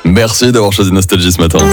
Merci d'avoir choisi Nostalgie ce matin.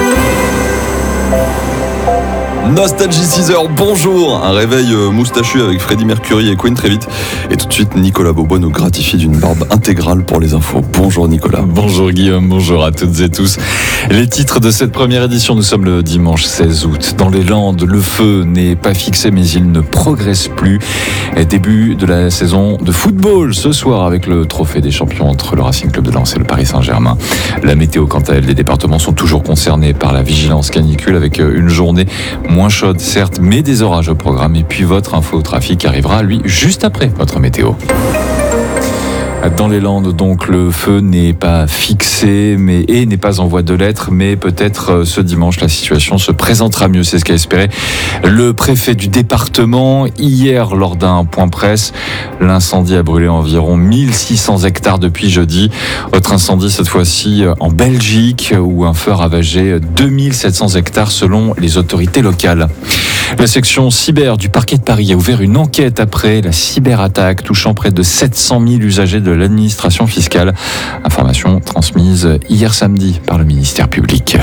Nostalgie 6h, bonjour. Un réveil moustachu avec Freddie Mercury et Queen très vite. Et tout de suite, Nicolas Beaubois nous gratifie d'une barbe intégrale pour les infos. Bonjour Nicolas. Bonjour Guillaume, bonjour à toutes et tous. Les titres de cette première édition, nous sommes le dimanche 16 août. Dans les Landes, le feu n'est pas fixé mais il ne progresse plus. Début de la saison de football ce soir avec le trophée des champions entre le Racing Club de Lens et le Paris Saint-Germain. La météo, quant à elle, les départements sont toujours concernés par la vigilance canicule avec une journée moins chaude certes, mais des orages au programme. Et puis votre info trafic arrivera, lui, juste après votre météo. Dans les Landes, donc, le feu n'est pas fixé et n'est pas en voie de l'être, mais peut-être ce dimanche, la situation se présentera mieux. C'est ce qu'a espéré le préfet du département hier lors d'un point presse. L'incendie a brûlé environ 1600 hectares depuis jeudi. Autre incendie, cette fois-ci en Belgique, où un feu a ravagé 2700 hectares selon les autorités locales. La section cyber du parquet de Paris a ouvert une enquête après la cyberattaque touchant près de 700 000 usagers de l'administration fiscale. Information transmise hier samedi par le ministère public.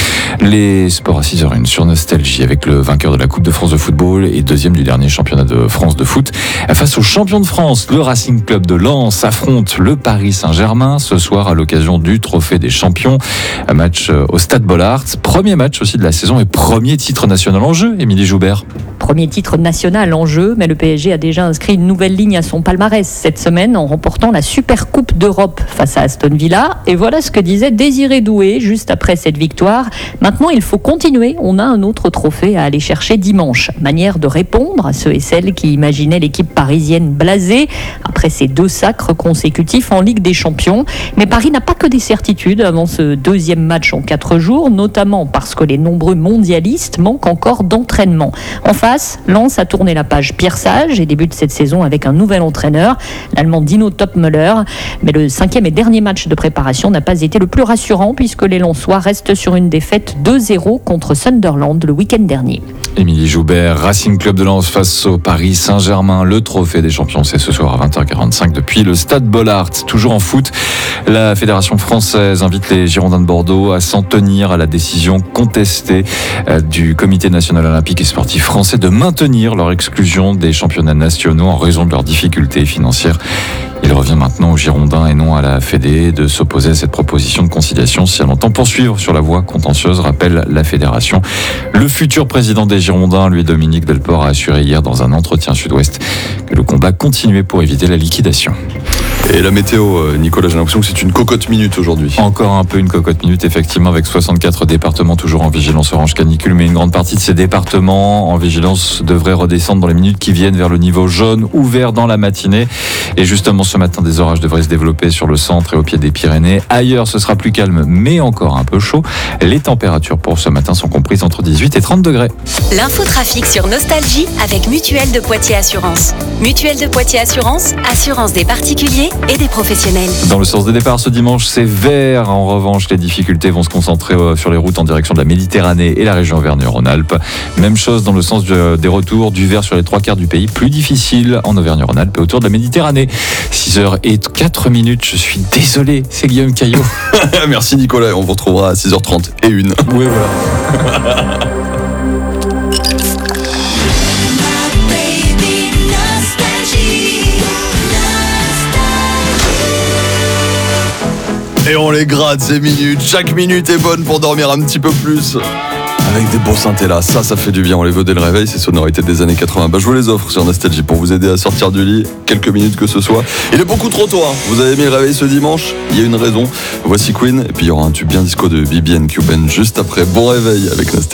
Les sports à 6h01 sur Nostalgie avec le vainqueur de la Coupe de France de football et deuxième du dernier championnat de France de foot. Face au champion de France, le Racing Club de Lens affronte le Paris Saint-Germain ce soir à l'occasion du trophée des champions. Un match au Stade Bollaert. Premier match aussi de la saison et premier titre national en jeu, Émilie Joubert. Premier titre national en jeu, mais le PSG a déjà inscrit une nouvelle ligne à son palmarès cette semaine en remportant la Super Coupe d'Europe face à Aston Villa. Et voilà ce que disait Désiré Doué juste après cette victoire. Maintenant, il faut continuer. On a un autre trophée à aller chercher dimanche. Manière de répondre à ceux et celles qui imaginaient l'équipe parisienne blasée après ses 2 sacres consécutifs en Ligue des Champions. Mais Paris n'a pas que des certitudes avant ce deuxième match en 4 jours, notamment parce que les nombreux mondialistes manquent encore d'entraînement. En face, Lens a tourné la page Pierre Sage et débute cette saison avec un nouvel entraîneur, l'Allemand Dino Topmöller. Mais le 5e et dernier match de préparation n'a pas été le plus rassurant puisque les Lensois restent sur une défaite 2-0 contre Sunderland le week-end dernier. Émilie Joubert, Racing Club de Lens face au Paris Saint-Germain. Le trophée des champions, c'est ce soir à 20h45 depuis le Stade Bollaert. Toujours en foot, la Fédération française invite les Girondins de Bordeaux à s'en tenir à la décision contestée du Comité national olympique et sportif français de maintenir leur exclusion des championnats nationaux en raison de leurs difficultés financières. Il revient maintenant aux Girondins et non à la Fédé de s'opposer à cette proposition de conciliation si elle entend poursuivre sur la voie contentieuse, rappelle la Fédération. Le futur président des Girondins, lui Dominique Delport, a assuré hier dans un entretien Sud-Ouest que le combat continuait pour éviter la liquidation. Et la météo, Nicolas, j'ai l'impression que c'est une cocotte minute aujourd'hui. Encore un peu une cocotte minute, effectivement, avec 64 départements toujours en vigilance orange canicule, mais une grande partie de ces départements en vigilance devraient redescendre dans les minutes qui viennent vers le niveau jaune ou vert dans la matinée. Et justement, ce matin, des orages devraient se développer sur le centre et au pied des Pyrénées. Ailleurs, ce sera plus calme, mais encore un peu chaud. Les températures pour ce matin sont comprises entre 18 et 30 degrés. L'infotrafic sur Nostalgie avec Mutuelle de Poitiers Assurance. Mutuelle de Poitiers Assurance, assurance des particuliers et des professionnels. Dans le sens des départs ce dimanche, c'est vert. En revanche, les difficultés vont se concentrer sur les routes en direction de la Méditerranée et la région Auvergne-Rhône-Alpes. Même chose dans le sens des retours, du vert sur les 3/4 du pays. Plus difficile en Auvergne-Rhône-Alpes et autour de la Méditerranée. 6h04, je suis désolé, c'est Guillaume Caillot. Merci Nicolas, on vous retrouvera à 6h30 et 1. Oui, voilà. Et on les gratte ces minutes. Chaque minute est bonne pour dormir un petit peu plus. Avec des beaux synthés là, ça fait du bien. On les veut dès le réveil, ces sonorités des années 80. Je vous les offre sur Nostalgie pour vous aider à sortir du lit, quelques minutes que ce soit. Il est beaucoup trop tôt, hein. Vous avez mis le réveil ce dimanche, il y a une raison. Voici Queen, et puis il y aura un tube bien disco de BB & Cuban juste après. Bon réveil avec Nostalgie.